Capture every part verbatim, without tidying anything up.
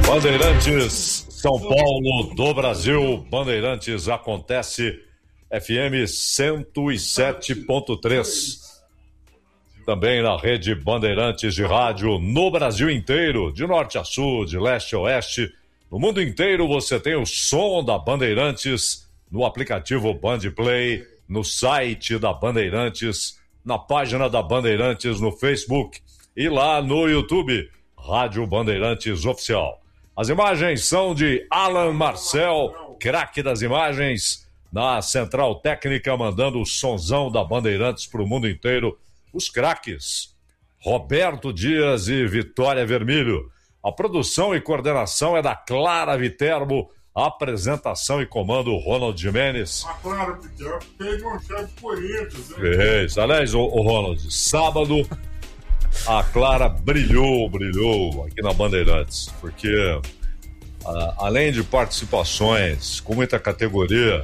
Bandeirantes, São Paulo do Brasil. Bandeirantes acontece F M cento e sete ponto três. Também na rede Bandeirantes de rádio no Brasil inteiro, de norte a sul, de leste a oeste. No mundo inteiro você tem o som da Bandeirantes no aplicativo Bandplay, no site da Bandeirantes, na página da Bandeirantes no Facebook e lá no YouTube, Rádio Bandeirantes Oficial. As imagens são de Alan Marcel, craque das imagens, na central técnica, mandando o sonzão da Bandeirantes para o mundo inteiro. Os craques, Roberto Dias e Vitória Vermelho. A produção e coordenação é da Clara Viterbo, a apresentação e comando Ronald Jimenez. A Clara Viterbo fez um chefe Corinthians, hein? É isso. Aliás, o, o Ronald, sábado a Clara brilhou, brilhou aqui na Bandeirantes, porque a, além de participações com muita categoria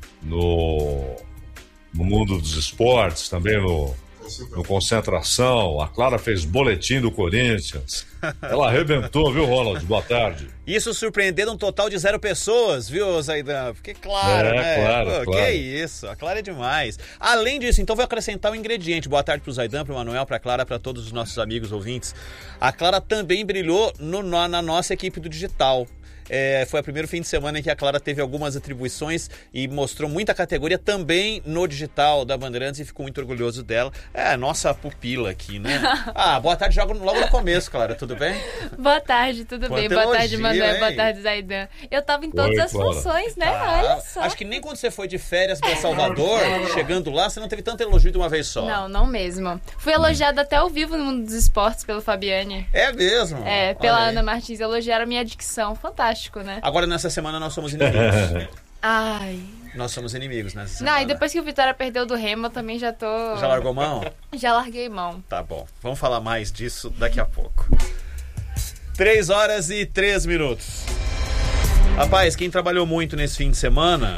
no, no mundo dos esportes, também no no Concentração, a Clara fez boletim do Corinthians. Ela arrebentou, viu, Ronald? Boa tarde. Isso surpreendendo um total de zero pessoas, viu, Zaidan? Porque claro, é, né? Claro, Pô, claro. Que isso, a Clara é demais. Além disso, então, vou acrescentar um ingrediente. Boa tarde pro Zaidan, pro Manuel, pra Clara, pra todos os nossos amigos ouvintes. A Clara também brilhou no, na nossa equipe do digital. É, foi o primeiro fim de semana em que a Clara teve algumas atribuições e mostrou muita categoria também no digital da Bandeirantes e ficou muito orgulhoso dela. É a nossa pupila aqui, né? Ah, boa tarde logo, logo no começo, Clara, tudo bem? Boa tarde, tudo Quanto bem? Boa elogio, tarde, Manuel, hein? boa tarde, Zaidan. Eu tava em todas Oi, as Clara. funções, né? Ah, Olha só. acho que nem quando você foi de férias pra Salvador, chegando lá, você não teve tanto elogio de uma vez só. Não, não mesmo. Fui elogiada até ao vivo no mundo dos esportes pelo Fabiane. É mesmo? É, pela Olha aí. Ana Martins, elogiaram a minha dicção. Fantástico, né? Agora, nessa semana, nós somos inimigos. Ai. Nós somos inimigos nessa semana. Não, e depois que o Vitória perdeu do Remo, eu também já tô... Já largou mão? Já larguei mão. Tá bom, vamos falar mais disso daqui a pouco. Três horas e três minutos. Rapaz, quem trabalhou muito nesse fim de semana,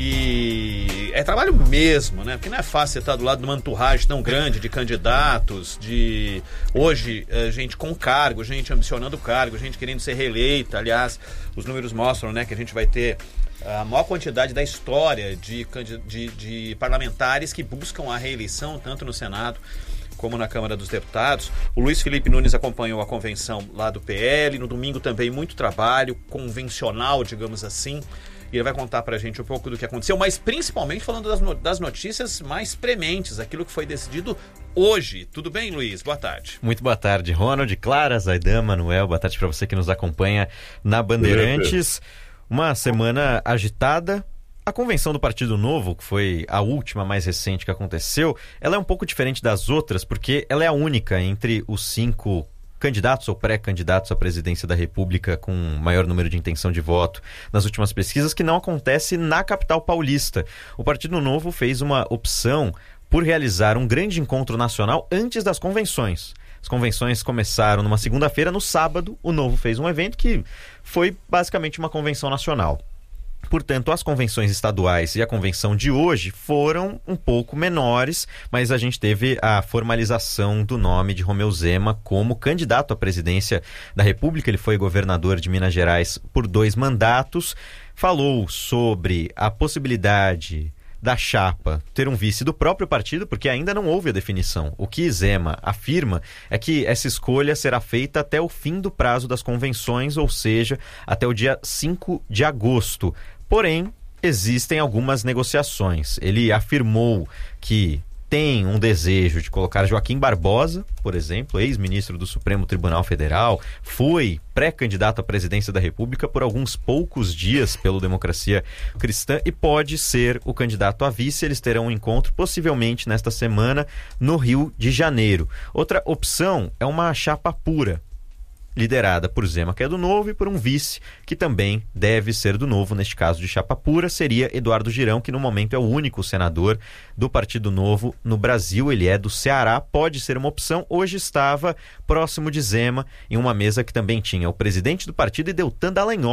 e é trabalho mesmo, né? Porque não é fácil você estar do lado de uma entourage tão grande de candidatos, de hoje, gente com cargo, gente ambicionando cargo, gente querendo ser reeleita. Aliás, os números mostram, né, que a gente vai ter a maior quantidade da história de, de, de parlamentares que buscam a reeleição, tanto no Senado como na Câmara dos Deputados. O Luiz Felipe Nunes acompanhou a convenção lá do P L, no domingo também muito trabalho convencional, digamos assim, e ele vai contar pra gente um pouco do que aconteceu, mas principalmente falando das, no, das notícias mais prementes, aquilo que foi decidido hoje. Tudo bem, Luiz? Boa tarde. Muito boa tarde, Ronald, Clara, Zaidan, Manuel, boa tarde pra você que nos acompanha na Bandeirantes. Uma semana agitada. A convenção do Partido Novo, que foi a última mais recente que aconteceu, ela é um pouco diferente das outras, porque ela é a única entre os cinco candidatos ou pré-candidatos à presidência da República com maior número de intenção de voto nas últimas pesquisas, que não acontece na capital paulista. O Partido Novo fez uma opção por realizar um grande encontro nacional antes das convenções. As convenções começaram numa segunda-feira, no sábado o Novo fez um evento que foi basicamente uma convenção nacional. Portanto, as convenções estaduais e a convenção de hoje foram um pouco menores, mas a gente teve a formalização do nome de Romeu Zema como candidato à presidência da República. Ele foi governador de Minas Gerais por dois mandatos, falou sobre a possibilidade da chapa ter um vice do próprio partido, porque ainda não houve a definição. O que Zema afirma é que essa escolha será feita até o fim do prazo das convenções, ou seja, até o dia cinco de agosto. Porém, existem algumas negociações. Ele afirmou que tem um desejo de colocar Joaquim Barbosa, por exemplo, ex-ministro do Supremo Tribunal Federal, foi pré-candidato à presidência da República por alguns poucos dias pelo Democracia Cristã e pode ser o candidato a vice. Eles terão um encontro possivelmente nesta semana no Rio de Janeiro. Outra opção é uma chapa pura, liderada por Zema, que é do Novo, e por um vice, que também deve ser do Novo, neste caso de chapa pura, seria Eduardo Girão, que no momento é o único senador do Partido Novo no Brasil. Ele é do Ceará, pode ser uma opção. Hoje estava próximo de Zema, em uma mesa que também tinha o presidente do partido e Deltan Dallagnol,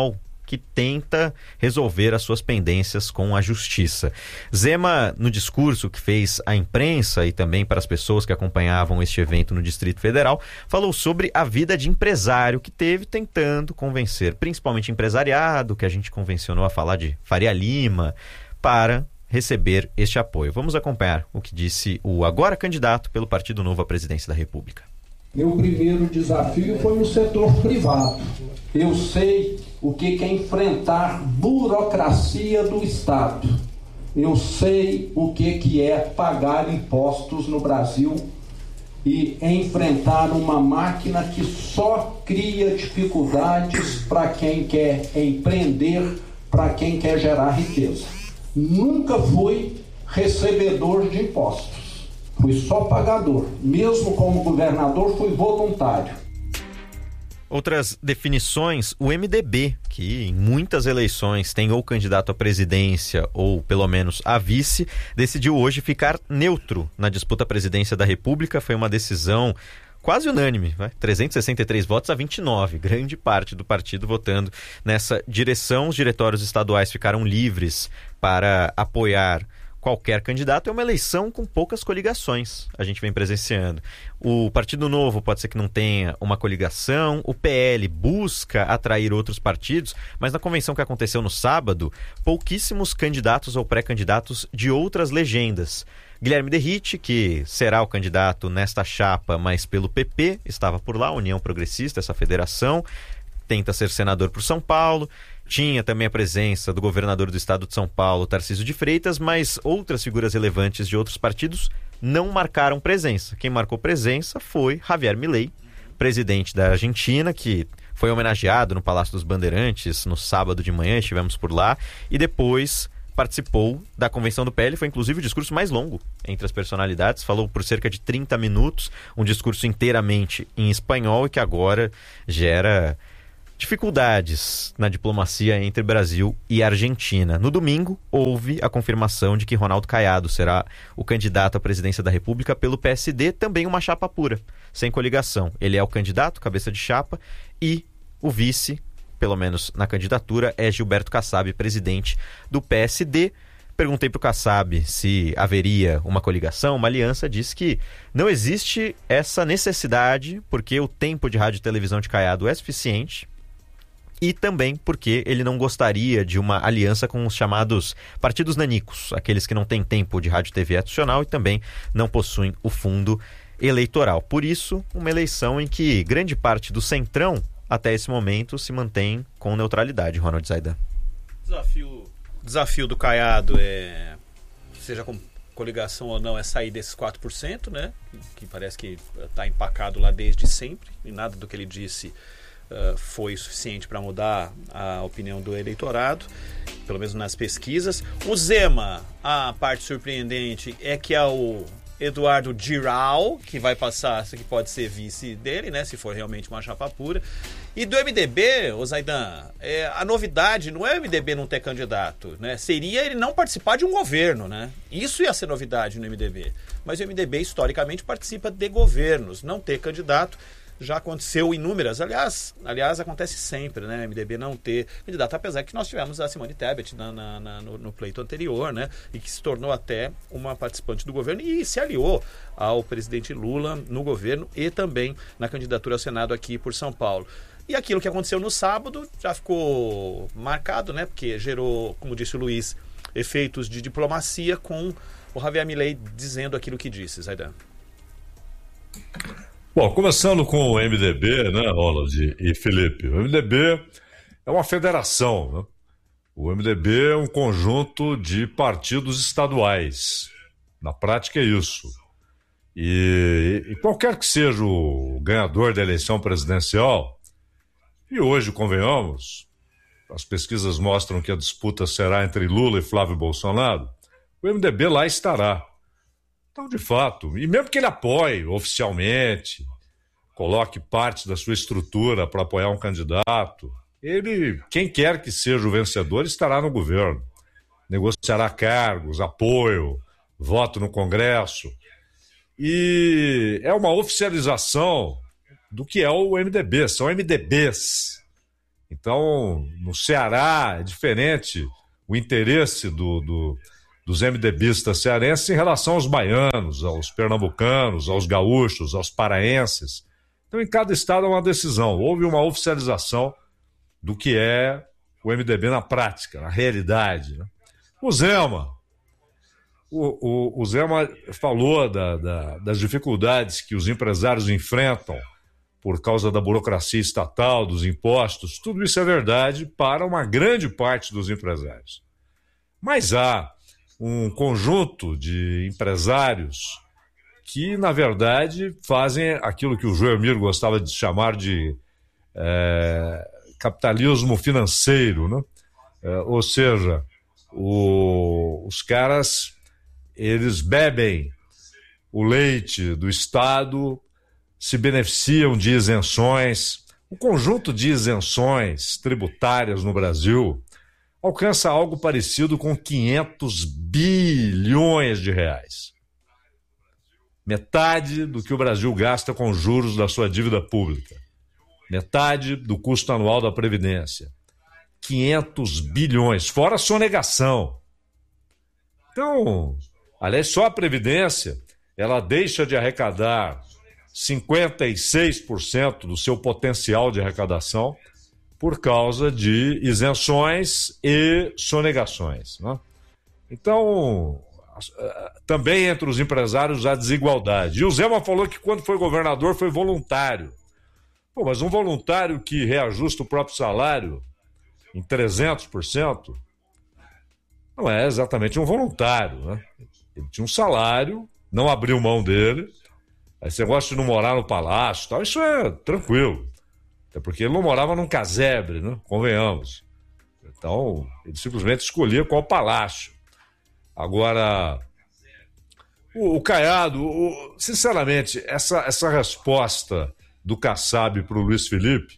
que tenta resolver as suas pendências com a justiça. Zema, no discurso que fez à imprensa e também para as pessoas que acompanhavam este evento no Distrito Federal, falou sobre a vida de empresário que teve tentando convencer, principalmente empresariado, que a gente convencionou a falar de Faria Lima, para receber este apoio. Vamos acompanhar o que disse o agora candidato pelo Partido Novo à presidência da República. Meu primeiro desafio foi no setor privado. Eu sei o que é enfrentar burocracia do Estado. Eu sei o que é pagar impostos no Brasil e enfrentar uma máquina que só cria dificuldades para quem quer empreender, para quem quer gerar riqueza. Nunca fui recebedor de impostos. Fui só pagador. Mesmo como governador, fui voluntário. Outras definições, o M D B, que em muitas eleições tem ou candidato à presidência ou pelo menos a vice, decidiu hoje ficar neutro na disputa à presidência da República. Foi uma decisão quase unânime, vai? trezentos e sessenta e três votos a vinte e nove, grande parte do partido votando nessa direção. Os diretórios estaduais ficaram livres para apoiar qualquer candidato. É uma eleição com poucas coligações, a gente vem presenciando. O Partido Novo pode ser que não tenha uma coligação, o P L busca atrair outros partidos, mas na convenção que aconteceu no sábado, pouquíssimos candidatos ou pré-candidatos de outras legendas. Guilherme Derrite, que será o candidato nesta chapa, mas pelo P P, estava por lá, União Progressista, essa federação, tenta ser senador por São Paulo. Tinha também a presença do governador do estado de São Paulo, Tarcísio de Freitas, mas outras figuras relevantes de outros partidos não marcaram presença. Quem marcou presença foi Javier Milei, presidente da Argentina, que foi homenageado no Palácio dos Bandeirantes no sábado de manhã, estivemos por lá, e depois participou da convenção do P L, foi inclusive o discurso mais longo entre as personalidades, falou por cerca de trinta minutos, um discurso inteiramente em espanhol e que agora gera dificuldades na diplomacia entre Brasil e Argentina. No domingo, houve a confirmação de que Ronaldo Caiado será o candidato à presidência da República pelo P S D, também uma chapa pura, sem coligação. Ele é o candidato, cabeça de chapa, e o vice, pelo menos na candidatura, é Gilberto Kassab, presidente do P S D. Perguntei para o Kassab se haveria uma coligação, uma aliança, disse que não existe essa necessidade, porque o tempo de rádio e televisão de Caiado é suficiente, e também porque ele não gostaria de uma aliança com os chamados partidos nanicos, aqueles que não têm tempo de rádio e T V adicional e também não possuem o fundo eleitoral. Por isso, uma eleição em que grande parte do centrão, até esse momento, se mantém com neutralidade, Ronald Zaidan. Desafio, desafio do Caiado é, seja com coligação ou não, é sair desses quatro por cento, né? Que parece que está empacado lá desde sempre, e nada do que ele disse Uh, foi suficiente para mudar a opinião do eleitorado, pelo menos nas pesquisas. O Zema, a parte surpreendente é que é o Eduardo Giral, que vai passar, que pode ser vice dele, né, se for realmente uma chapa pura. E do M D B, ô Zaidan, é, a novidade não é o M D B não ter candidato, né? Seria ele não participar de um governo, né? Isso ia ser novidade no M D B. Mas o M D B, historicamente, participa de governos, não ter candidato. Já aconteceu inúmeras, aliás, aliás acontece sempre, né, M D B não ter candidato, apesar que nós tivemos a Simone Tebet na, na, na, no, no pleito anterior, né, e que se tornou até uma participante do governo e se aliou ao presidente Lula no governo e também na candidatura ao Senado aqui por São Paulo. E aquilo que aconteceu no sábado já ficou marcado, né, porque gerou, como disse o Luiz, efeitos de diplomacia com o Javier Milei dizendo aquilo que disse, Zaidan. Bom, começando com o M D B, né, Ronald e Felipe. O M D B é uma federação, né? O M D B é um conjunto de partidos estaduais. Na prática é isso. E, e qualquer que seja o ganhador da eleição presidencial, e hoje, convenhamos, as pesquisas mostram que a disputa será entre Lula e Flávio Bolsonaro, o M D B lá estará. Então, de fato, e mesmo que ele apoie oficialmente, coloque parte da sua estrutura para apoiar um candidato, ele, quem quer que seja o vencedor, estará no governo. Negociará cargos, apoio, voto no Congresso. E é uma oficialização do que é o M D B, são M D Bs. Então, no Ceará é diferente o interesse do, do, dos MDBistas cearenses em relação aos baianos, aos pernambucanos, aos gaúchos, aos paraenses. Então, em cada estado há uma decisão. Houve uma oficialização do que é o M D B na prática, na realidade, né? O Zema, o, o, o Zema falou da, da, das dificuldades que os empresários enfrentam por causa da burocracia estatal, dos impostos. Tudo isso é verdade para uma grande parte dos empresários. Mas há um conjunto de empresários que, na verdade, fazem aquilo que o Joelmir gostava de chamar de é, capitalismo financeiro, né? É, ou seja, o, os caras, eles bebem o leite do Estado, se beneficiam de isenções. O conjunto de isenções tributárias no Brasil alcança algo parecido com quinhentos bilhões de reais. Metade do que o Brasil gasta com juros da sua dívida pública. Metade do custo anual da Previdência. quinhentos bilhões, fora a sonegação. Então, aliás, só a Previdência, ela deixa de arrecadar cinquenta e seis por cento do seu potencial de arrecadação por causa de isenções e sonegações, né? Então, também entre os empresários há desigualdade. E o Zema falou que quando foi governador foi voluntário. Pô, mas um voluntário que reajusta o próprio salário em trezentos por cento não é exatamente um voluntário, né? Ele tinha um salário, não abriu mão dele. Aí você gosta de não morar no palácio, tal, isso é tranquilo. Até porque ele não morava num casebre, né? Convenhamos. Então, ele simplesmente escolhia qual palácio. Agora, o, o Caiado, o, sinceramente, essa, essa resposta do Kassab para o Luiz Felipe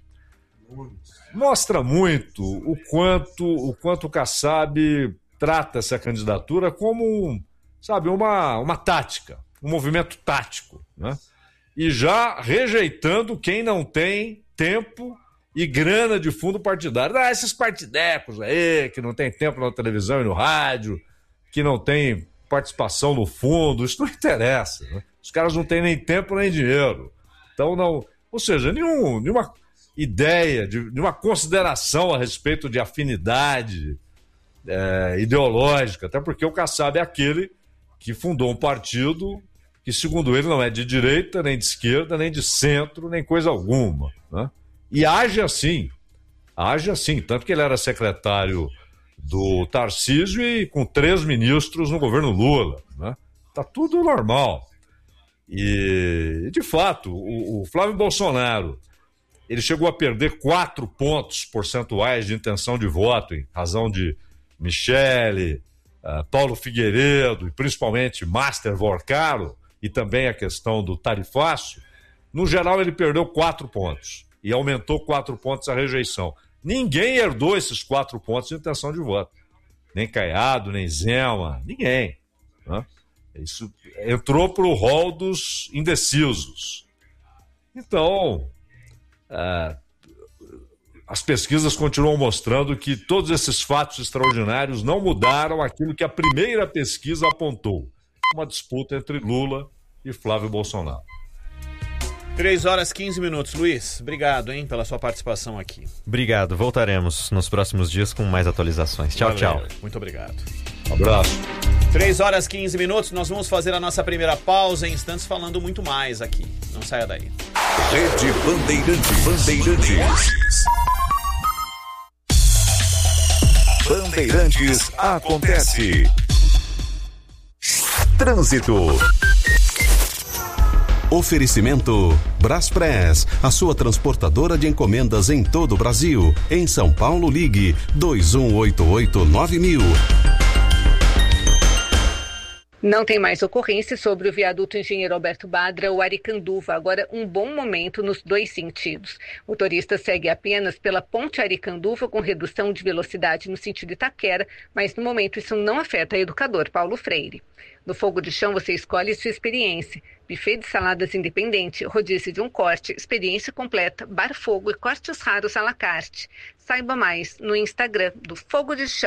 mostra muito o quanto o, quanto o Kassab trata essa candidatura como, sabe, uma, uma tática, um movimento tático, né? E já rejeitando quem não tem tempo e grana de fundo partidário. Ah, esses partidecos aí, que não tem tempo na televisão e no rádio, que não tem participação no fundo, isso não interessa, né? Os caras não têm nem tempo nem dinheiro. Então, não. Ou seja, nenhum, nenhuma ideia, de, nenhuma consideração a respeito de afinidade é, ideológica, até porque o Kassab é aquele que fundou um partido que, segundo ele, não é de direita, nem de esquerda, nem de centro, nem coisa alguma, né? E age assim, age assim, tanto que ele era secretário do Tarcísio e com três ministros no governo Lula, né? Tá tudo normal. E, de fato, o, o Flávio Bolsonaro, ele chegou a perder quatro pontos percentuais de intenção de voto, em razão de Michele, uh, Paulo Figueiredo e principalmente Master Vorcaro, e também a questão do tarifaço. No geral, ele perdeu quatro pontos e aumentou quatro pontos a rejeição. Ninguém herdou esses quatro pontos de intenção de voto. Nem Caiado, nem Zema, ninguém, né? Isso entrou para o rol dos indecisos. Então, é, as pesquisas continuam mostrando que todos esses fatos extraordinários não mudaram aquilo que a primeira pesquisa apontou: uma disputa entre Lula e Flávio Bolsonaro. três horas e quinze minutos. Luiz, obrigado, hein, pela sua participação aqui. Obrigado. Voltaremos nos próximos dias com mais atualizações. Tchau, Valeu. tchau. Muito obrigado. Um abraço. três horas e quinze minutos. Nós vamos fazer a nossa primeira pausa em instantes, falando muito mais aqui. Não saia daí. Rede Bandeirantes. Bandeirantes. Bandeirantes acontece. Trânsito. Oferecimento Braspress, a sua transportadora de encomendas em todo o Brasil. Em São Paulo, ligue dois um oito oito nove mil. Não tem mais ocorrência sobre o viaduto Engenheiro Alberto Badra ou Aricanduva, agora um bom momento nos dois sentidos. O motorista segue apenas pela ponte Aricanduva com redução de velocidade no sentido Itaquera, mas no momento isso não afeta o educador Paulo Freire. No fogo de chão você escolhe sua experiência. Buffet de saladas independente, rodízio de um corte, experiência completa, bar fogo e cortes raros à la carte. Saiba mais no Instagram do Fogo de Chão.